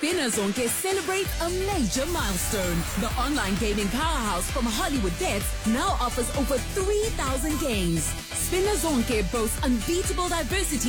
Spinazonke celebrates a major milestone. The online gaming powerhouse from Hollywood Bets now offers over 3,000 games. Spinazonke boasts unbeatable diversity